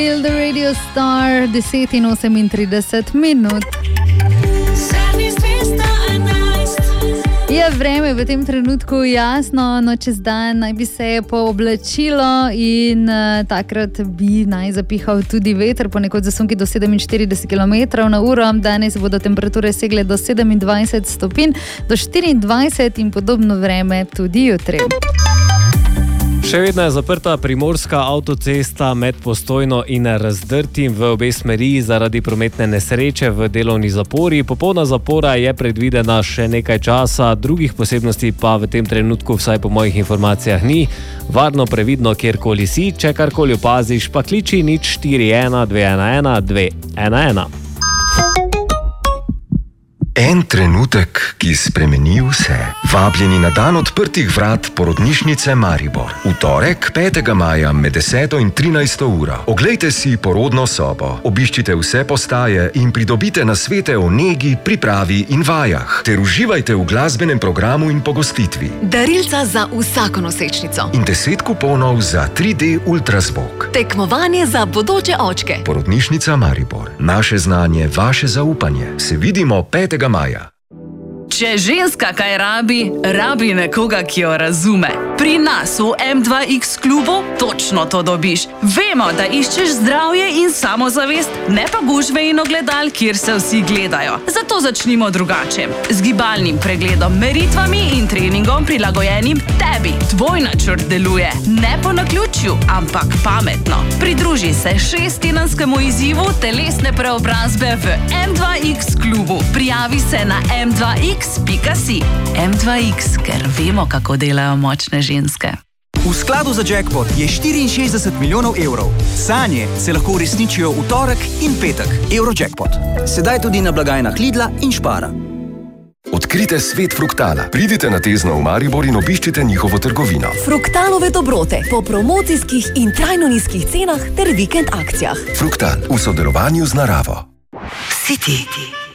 The Radio Star, 10:38 minut. Je vreme v tem trenutku jasno, no čez dan naj bi se pooblačilo in takrat bi naj zapihal tudi veter, ponekod zasunki do 47 km/h. Danes bodo temperature segle do 27 stopinj, do 24 in podobno vreme tudi jutri. Še vedno je zaprta primorska avtocesta med Postojno in Razdrtim v obe smeri zaradi prometne nesreče v delovni zapori. Popolna zapora je predvidena še nekaj časa, drugih posebnosti pa v tem trenutku, vsaj po mojih informacijah, ni. Varno, previdno, kjerkoli si, če karkoli opaziš, pa kliči 041 211 211. En trenutek, ki spremeni vse. Vabljeni na dan odprtih vrat porodnišnice Maribor. V torek, 5. maja med 10. in 13. uro. Oglejte si porodno sobo, obiščite vse postaje in pridobite nasvete o negi, pripravi in vajah. Ter uživajte v glasbenem programu in pogostitvi. Darilca za vsako nosečnico. In 10 kuponov za 3D ultrazvok. Tekmovanje za bodoče očke. Porodnišnica Maribor. Naše znanje, vaše zaupanje. Se vidimo 5. maja. Če ženska kaj rabi nekoga, ki jo razume. Pri nas v M2X klubu točno to dobiš. Vemo, da iščeš zdravje in samozavest, ne pa gužve in ogledal, kjer se vsi gledajo. Zato začnimo drugače. Z gibalnim pregledom, meritvami in treningom prilagojenim tebi. Tvoj načrt deluje. Ne po naključju, ampak pametno. Pridruži se 6-tedenskemu izzivu telesne preobrazbe v M2X klubu. Prijavi se na M2X.si. M2X, ker vemo, kako delajo močne ženske. V skladu za jackpot je 64 milijonov evrov. Sanje se lahko uresničijo v torek in petek. Eurojackpot. Sedaj tudi na blagajnah Lidla in Špara. Odkrite svet Fruktala. Pridite na Tezno v Maribor in obiščite njihovo trgovino. Fruktalove dobrote po promocijskih in trajno nizkih cenah ter vikend akcijah. Fruktal v sodelovanju z naravo. City.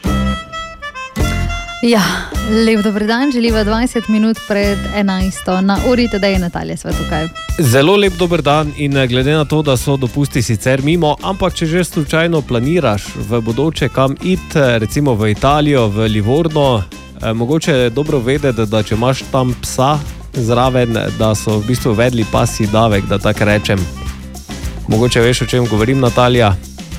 Ja, lep dober dan, želiva 20 minut pred 11. Na uri tedaj je Natalija sva tukaj. Zelo lep dober dan in glede na to, da so dopusti sicer mimo, ampak če že slučajno planiraš v bodoče kam iti, recimo v Italijo, v Livorno, mogoče je dobro vedeti, da če imaš tam psa zraven, da so v bistvu uvedli pasji davek, da tako rečem. Mogoče veš, o čem govorim, Natalija?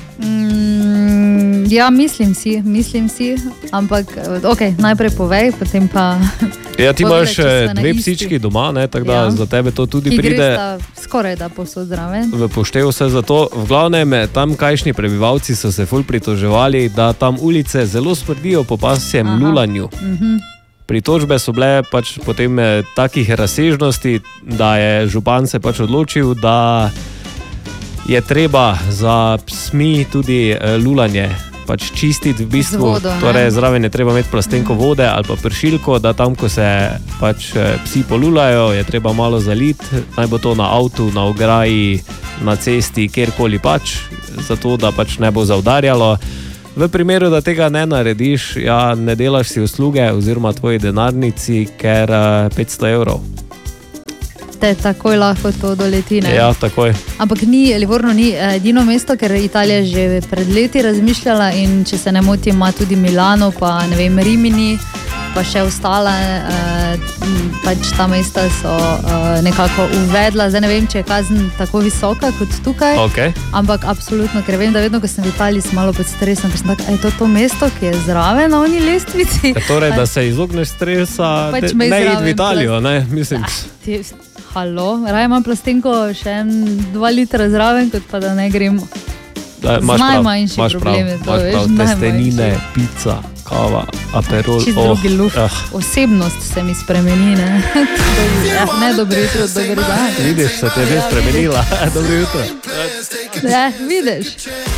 Ja, mislim si, ampak ok, najprej povej, potem pa... Ja, ti imaš dve psički doma, ne, tako da za tebe to tudi pride... Ki gresta skoraj da povsod zraven. V poštev vse za to. V glavnem, tamkajšnji prebivalci so se ful pritoževali, da tam ulice zelo smrdijo po pasjem lulanju. Pritožbe so bile pač potem takih razsežnosti, da je župan se pač odločil, da je treba za psmi tudi lulanje pač čistiti v bistvu, vodo, torej zraven je treba imeti plastenko vode ali pa pršilko, da tam, ko se pač psi polulajo, je treba malo zaliti, naj bo to na avtu, na ograji, na cesti, kjerkoli pač, zato da pač ne bo zaudarjalo. V primeru, da tega ne narediš, ja, ne delaš si usluge oziroma tvoji denarnici, ker 500 evrov. Te takoj lahko to doleti, ne? Ja, takoj. Ampak Livorno ni edino mesto, ker Italija že pred leti razmišljala in če se ne motim, ima tudi Milano, pa ne vem, Rimini, pa še ostale, pač ta mesta so nekako uvedla. Zdaj ne vem, če je kazen tako visoka kot tukaj, ampak absolutno, ker vem, da vedno, ko sem v Italiji, sem malo pod stresom, ker sem tako, je to mesto, ki je zraven na oni lestvici? Torej, da se izogneš stresa, pač ne iti v Italijo, ne, mislim. Halo, raje imam plastenko še 2 litra zraven, kot pa da ne grem z najmanjši problemi. Imaš prav, testenine, pizza, kava, aperol. Čist drugi luft. Osebnost se mi spremeni, ne? Ne, dobro jutro, dober dan. Vidiš, se te je že spremenila. Dobro jutro. Ja, vidiš.